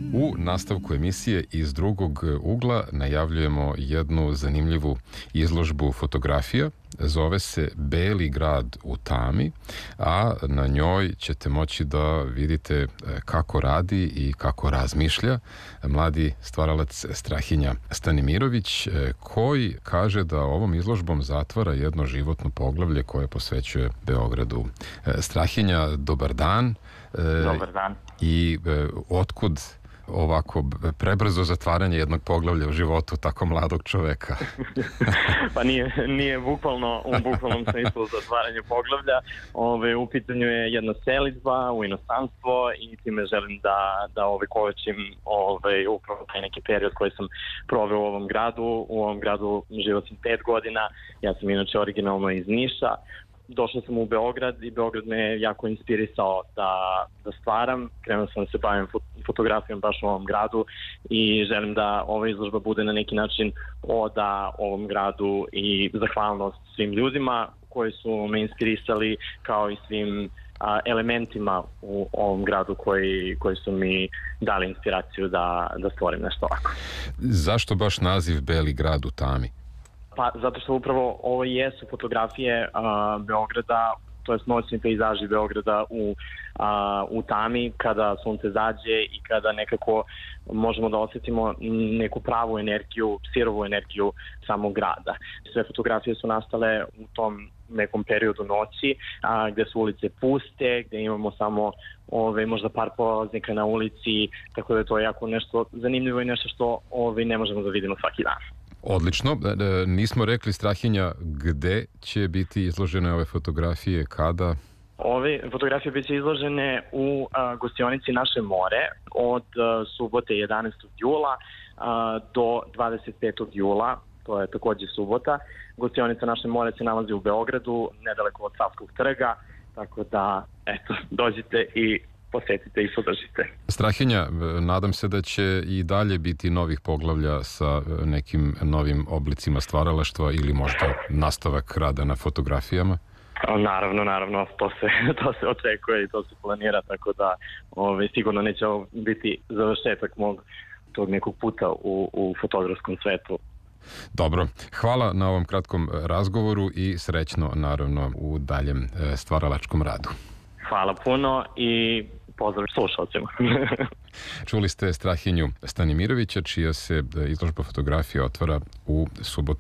U nastavku emisije Iz drugog ugla najavljujemo jednu zanimljivu izložbu fotografija. Zove se Beli grad u tami, a na njoj ćete moći da vidite kako radi i kako razmišlja mladi stvaralac Strahinja Stanimirović, koji kaže da ovom izložbom zatvara jedno životno poglavlje koje posvećuje Beogradu. Strahinja, dobar dan. Dobar dan. I otkud ovako prebrzo zatvaranje jednog poglavlja u životu tako mladog čoveka? Pa nije bukvalno u bukvalnom smislu zatvaranje poglavlja. U pitanju je jedna selidba u inostranstvo i time želim da kovačim upravo taj neki period koji sam proveo u ovom gradu. U ovom gradu živio sam 5 godina. Ja sam inače originalno iz Niša. Došao sam u Beograd i Beograd me jako inspirisao da stvaram. Krenuo sam da se bavim fotografijom baš u ovom gradu i želim da ova izložba bude na neki način oda ovom gradu i zahvalnost svim ljudima koji su me inspirisali, kao i svim elementima u ovom gradu koji su mi dali inspiraciju da stvorim nešto ovako. Zašto baš naziv Beli grad u tami? Pa zato što upravo ovo jesu fotografije Beograda, to je noćni pejzaži Beograda u tami, kada sunce zađe i kada nekako možemo da osjetimo neku pravu energiju, sirovu energiju samog grada. Sve fotografije su nastale u tom nekom periodu noći, gde su ulice puste, gde imamo samo možda par polaznika na ulici, tako da je to jako nešto zanimljivo i nešto što ne možemo da vidimo svaki dan. Odlično. Nismo rekli, Strahinja, gde će biti izložene ove fotografije, kada? Ove fotografije biće izložene u gostionici Naše more od subote 11. jula do 25. jula, to je takođe subota. Gostionica Naše more se nalazi u Beogradu, nedaleko od Savskog trga, tako da, eto, dođite i posetite i podržite. Strahinja, nadam se da će i dalje biti novih poglavlja sa nekim novim oblicima stvaralaštva ili možda nastavak rada na fotografijama? Naravno, to se očekuje i to se planira, tako da sigurno neće biti završetak mog tog nekog puta u fotografskom svetu. Dobro, hvala na ovom kratkom razgovoru i srećno naravno u daljem stvaralačkom radu. Hvala puno i pozdrav slušalcima. Čuli ste Strahinju Stanimirovića, čija se izložba fotografija otvara u subotu